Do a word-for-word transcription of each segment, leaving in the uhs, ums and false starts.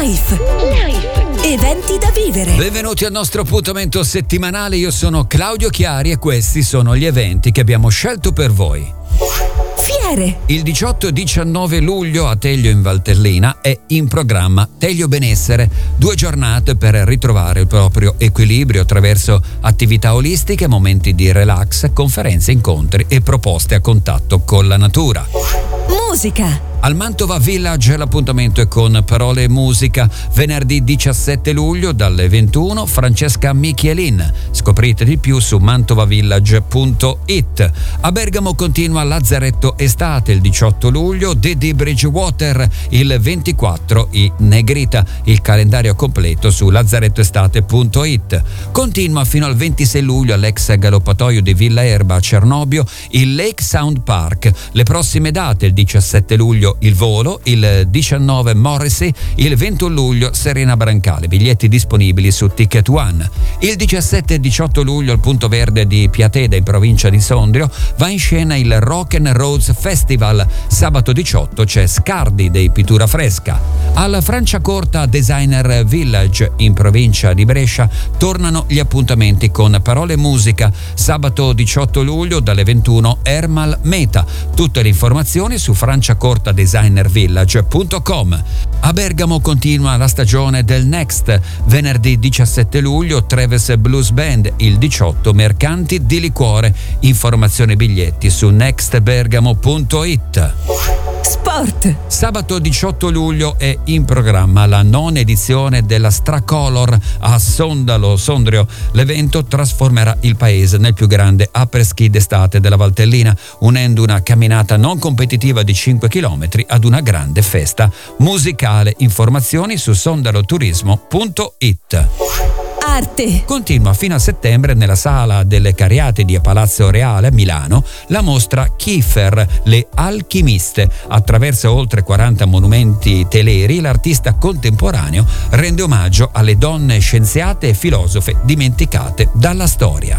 Life. Life. Eventi da vivere. Benvenuti al nostro appuntamento settimanale. Io sono Claudio Chiari e questi sono gli eventi che abbiamo scelto per voi. Fiere. Il diciotto e diciannove luglio a Teglio in Valtellina è in programma Teglio Benessere, due giornate per ritrovare il proprio equilibrio attraverso attività olistiche, momenti di relax, conferenze, incontri e proposte a contatto con la natura. Musica. Al Mantova Village l'appuntamento è con Parole e Musica, venerdì diciassette luglio dalle ventuno, Francesca Michielin. Scoprite di più su mantovavillage punto it. A Bergamo continua Lazzaretto Estate il diciotto luglio, Didi Bridgewater il ventiquattro i Negrita. Il calendario completo su lazzarettoestate punto it. Continua fino al ventisei luglio all'ex galoppatoio di Villa Erba a Cernobbio il Lake Sound Park. Le prossime date: il diciassette luglio il Volo, il diciannove Morrissey, il ventuno luglio Serena Brancale. Biglietti disponibili su Ticket One. Il diciassette e diciotto luglio al Punto Verde di Piateda in provincia di Sondrio va in scena il Rock and Roads Festival. Sabato diciotto c'è Scardi dei Pittura Fresca. Al Franciacorta Designer Village in provincia di Brescia tornano gli appuntamenti con Parole e Musica. Sabato diciotto luglio dalle ventuno Ermal Meta. Tutte le informazioni su franciacorta designer village punto com. A Bergamo continua la stagione del Next. Venerdì diciassette luglio Treves Blues Band, il diciotto Mercanti di Liquore. Informazioni e biglietti su next bergamo punto it. Sport. Sabato diciotto luglio è in programma la nona edizione della Stracolor a Sondalo, Sondrio. L'evento trasformerà il paese nel più grande après-ski d'estate della Valtellina, unendo una camminata non competitiva di cinque chilometri ad una grande festa musicale. Informazioni su sondaloturismo punto it. Arte. Continua fino a settembre nella Sala delle Cariatidi a Palazzo Reale a Milano la mostra Kiefer, le alchimiste. Attraverso oltre quaranta monumenti teleri l'artista contemporaneo rende omaggio alle donne scienziate e filosofe dimenticate dalla storia.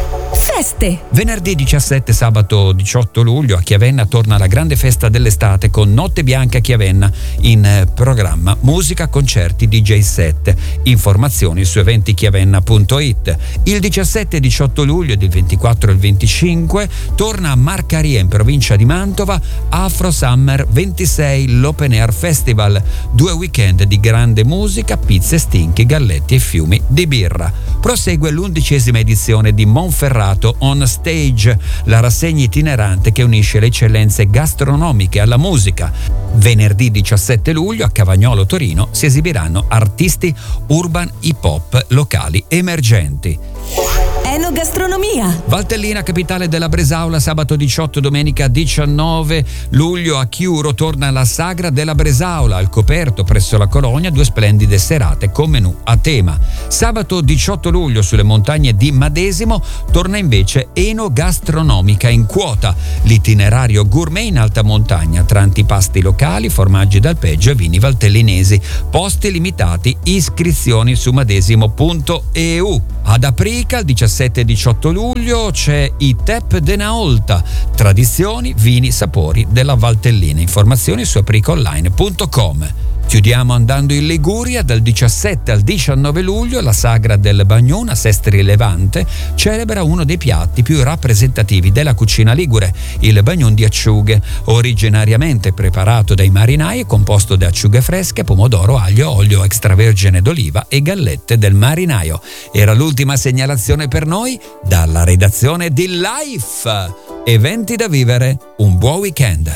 Feste. Venerdì diciassette, sabato diciotto luglio a Chiavenna torna la grande festa dell'estate con Notte Bianca a Chiavenna. In programma musica, concerti, D J set. Informazioni su eventi chiavenna punto it. Il diciassette e diciotto luglio ed il ventiquattro e il venticinque torna a Marcaria in provincia di Mantova Afro Summer ventisei, l'Open Air Festival. Due weekend di grande musica, pizze, stinchi, galletti e fiumi di birra. Prosegue l'undicesima edizione di Monferrato On Stage, la rassegna itinerante che unisce le eccellenze gastronomiche alla musica. Venerdì diciassette luglio a Cavagnolo Torino si esibiranno artisti urban hip hop locali emergenti. Enogastronomia. Valtellina, capitale della Bresaola, sabato diciotto, domenica diciannove luglio a Chiuro torna la Sagra della Bresaola al coperto presso la Colonia, due splendide serate con menù a tema. Sabato diciotto luglio sulle montagne di Madesimo torna invece Enogastronomica in quota, l'itinerario gourmet in alta montagna tra antipasti locali, formaggi d'alpeggio e vini valtellinesi. Posti limitati, iscrizioni su madesimo punto e u. Ad Aprica il diciassette e diciotto luglio c'è i Tep de Naolta, tradizioni, vini, sapori della Valtellina. Informazioni su apricaonline punto com. Chiudiamo andando in Liguria. Dal diciassette al diciannove luglio la Sagra del Bagnon a Sestri Levante celebra uno dei piatti più rappresentativi della cucina ligure, il bagnon di acciughe, originariamente preparato dai marinai e composto da acciughe fresche, pomodoro, aglio, olio extravergine d'oliva e gallette del marinaio. Era l'ultima segnalazione per noi dalla redazione di Life. Eventi da vivere, un buon weekend.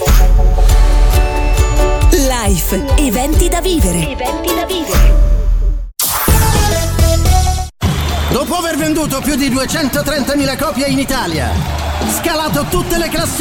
Life. Eventi da vivere. Eventi da vivere. Dopo aver venduto più di duecentotrentamila copie in Italia, scalato tutte le classifiche